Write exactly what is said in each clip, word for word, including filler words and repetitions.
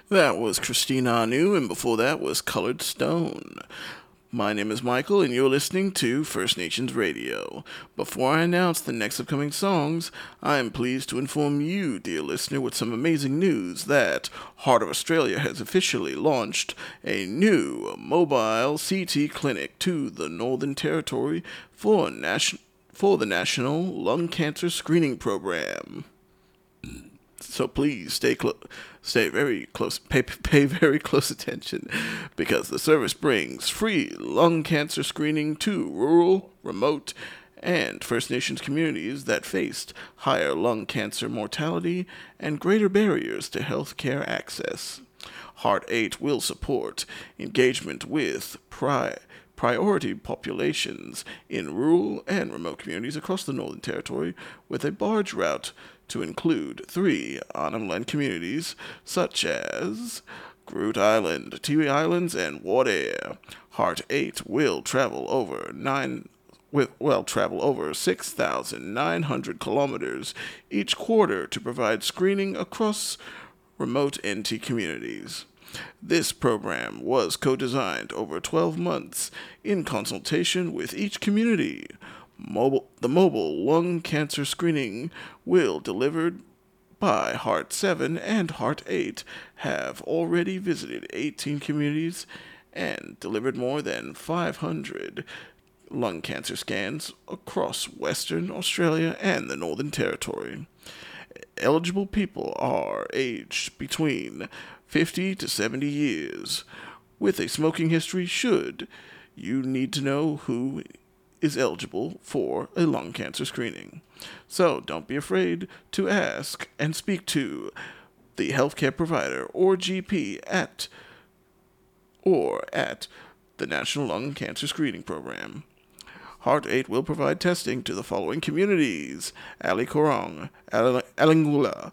That was Christina Anu, and before that was Colored Stone. My name is Michael, and you're listening to First Nations Radio. Before I announce the next upcoming songs, I am pleased to inform you, dear listener, with some amazing news that Heart of Australia has officially launched a new mobile C T clinic to the Northern Territory for, nation- for the National Lung Cancer Screening Program. So please stay close, stay very close, pay, pay very close attention, because the service brings free lung cancer screening to rural, remote, and First Nations communities that faced higher lung cancer mortality and greater barriers to health care access. Heart eight will support engagement with pri- priority populations in rural and remote communities across the Northern Territory with a barge route to include three Arnhem-Land communities such as Groot Island, Tiwi Islands, and Wadair. Heart eight will travel over nine with well travel over six thousand nine hundred kilometers each quarter to provide screening across remote N T communities. This program was co-designed over twelve months in consultation with each community. Mobile, the mobile lung cancer screening will delivered by Heart seven and Heart eight have already visited eighteen communities and delivered more than five hundred lung cancer scans across Western Australia and the Northern Territory. Eligible people are aged between fifty to seventy years with a smoking history. Should you need to know who is eligible for a lung cancer screening. So don't be afraid to ask and speak to the healthcare provider or G P at or at the National Lung Cancer Screening Program. Heart eight will provide testing to the following communities: Ali Korong, Al- Alangula,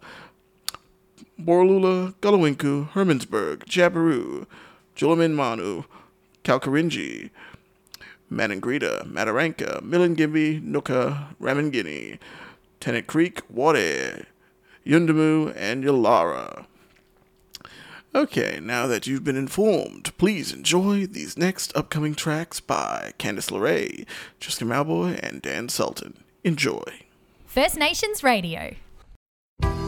Borlula, Gulawinku, Hermansburg, Jabiru, Julamin Manu, Kalkarinji, Manangrita, Mataranka, Milingimbi, Nooka, Ramangini, Tennant Creek, Wade, Yundamu, and Yalara. Okay, now that you've been informed, please enjoy these next upcoming tracks by Candice LeRae, Jessica Malboy, and Dan Sultan. Enjoy. First Nations Radio.